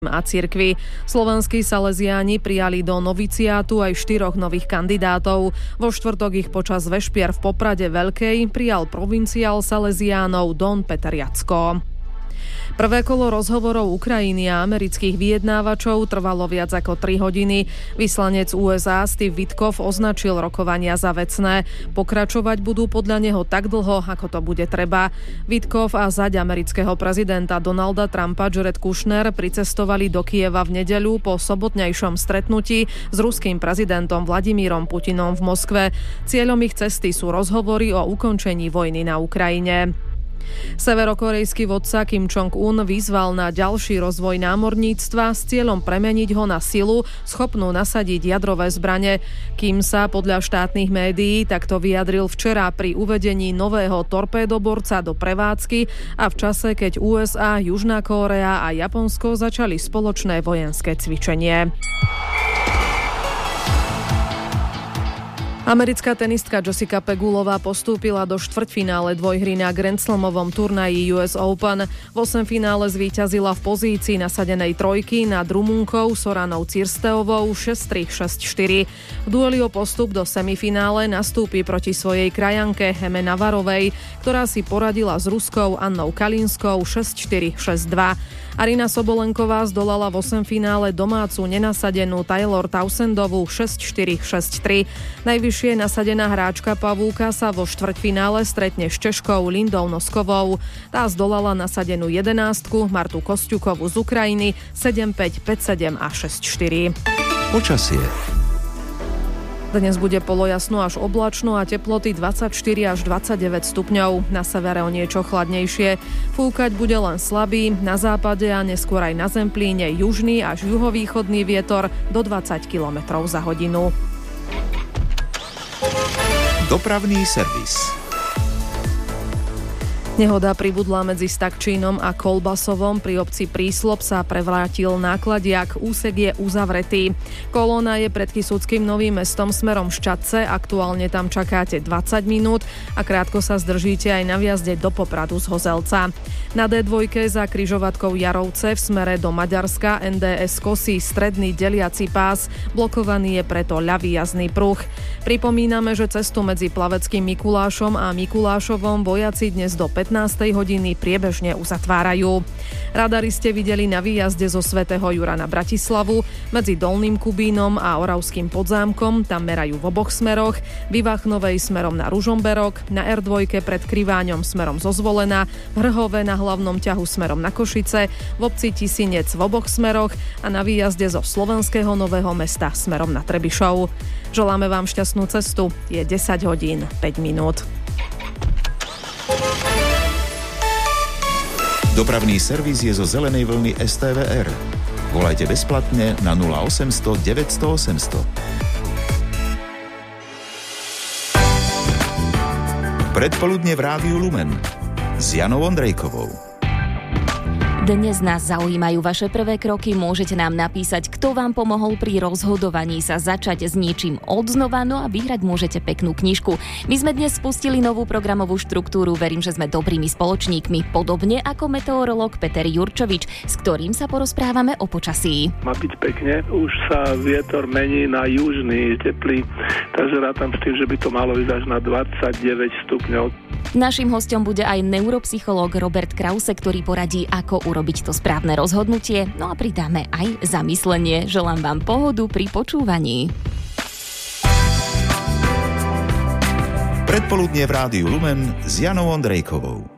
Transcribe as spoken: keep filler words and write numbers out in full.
a cirkvi. Slovenskí saleziáni prijali do noviciátu aj štyroch nových kandidátov. Vo štvrtok ich počas vešpier v Poprade Veľkej prijal provinciál saleziánov Don Peter Jacko. Prvé kolo rozhovorov Ukrajiny a amerických vyjednávačov trvalo viac ako tri hodiny. Vyslanec ú es á Steve Witkoff označil rokovania za vecné. Pokračovať budú podľa neho tak dlho, ako to bude treba. Witkoff a zať amerického prezidenta Donalda Trumpa Jared Kushner pricestovali do Kieva v nedeľu po sobotnejšom stretnutí s ruským prezidentom Vladimírom Putinom v Moskve. Cieľom ich cesty sú rozhovory o ukončení vojny na Ukrajine. Severokorejský vodca Kim Jong-un vyzval na ďalší rozvoj námorníctva s cieľom premeniť ho na silu, schopnú nasadiť jadrové zbrane. Kim sa podľa štátnych médií takto vyjadril včera pri uvedení nového torpédoborca do prevádzky a v čase, keď ú es á, Južná Kórea a Japonsko začali spoločné vojenské cvičenie. Americká tenistka Jessica Pegulová postúpila do štvrťfinále dvojhry na Grand Slamovom turnaji ú es Open. V osemfinále zvíťazila v pozícii nasadenej trojky nad Rumunkou Soranou Cirsteovou šesť tri šesť štyri. V dueli o postup do semifinále nastúpi proti svojej krajanke Heme Navarovej, ktorá si poradila s Ruskou Annou Kalinskou šesť štyri šesť dva. Arina Sobolenková zdolala v osemfinále domácu nenasadenú Taylor Townsendovú šesť štyri šesť tri. Najvyššie nasadená hráčka pavúka sa vo štvrťfinále stretne s Češkou Lindou Noskovou. Tá zdolala nasadenú jedenástku Martu Kosťukovú z Ukrajiny sedem päť, päť sedem a šesť štyri. Počasie. Dnes bude polojasno až oblačno a teploty dvadsaťštyri až dvadsaťdeväť stupňov. Na severe o niečo chladnejšie. Fúkať bude len slabý, na západe a neskôr aj na Zemplíne južný až juhovýchodný vietor do dvadsať kilometrov za hodinu. Dopravný servis. Nehoda pribudla medzi Stakčínom a Kolbasovom. Pri obci Príslop sa prevrátil nákladiak. Úsek je uzavretý. Kolóna je pred Kysuckým Novým Mestom smerom Ščadce. Aktuálne tam čakáte dvadsať minút a krátko sa zdržíte aj na vjazde do Popradu z Hozelca. Na dé dva za križovatkou Jarovce v smere do Maďarska en dé es kosí stredný deliaci pás. Blokovaný je preto ľavý jazdný pruh. Pripomíname, že cestu medzi Plaveckým Mikulášom a Mikulášovom vojaci dnes do pätnástej hodiny priebežne uzatvárajú. Radari ste videli na výjazde zo Svätého Jura na Bratislavu, medzi Dolným Kubínom a Oravským Podzámkom, tam merajú v oboch smeroch, v Ivachnovej smerom na Ružomberok, na er dva pred Kriváňom smerom zo Zvolena, v Hrhove na hlavnom ťahu smerom na Košice, v obci Tisinec v oboch smeroch a na výjazde zo Slovenského Nového Mesta smerom na Trebišov. Želáme vám šťastnú cestu. Je desať hodín päť minút. Dopravný servis je zo zelenej vlny es té vé er. Volajte bezplatne na nula osemsto deväťsto osemsto. Predpoludne v Rádiu Lumen s Janou Ondrejkovou. Dnes nás zaujímajú vaše prvé kroky, môžete nám napísať, kto vám pomohol pri rozhodovaní sa začať s niečím odznova, no a vyhrať môžete peknú knižku. My sme dnes spustili novú programovú štruktúru, verím, že sme dobrými spoločníkmi, podobne ako meteorológ Peter Jurčovič, s ktorým sa porozprávame o počasí. Má byť pekne, už sa vietor mení na južný, teplý, takže rátam s tým, že by to malo ísť až na dvadsaťdeväť stupňov. Naším hosťom bude aj neuropsychológ Robert Krause, ktorý poradí, ako urobiť to správne rozhodnutie. No a pridáme aj zamyslenie. Želám vám pohodu pri počúvaní. Predpoludne v Rádiu Lumen s Janou Ondrejkovou.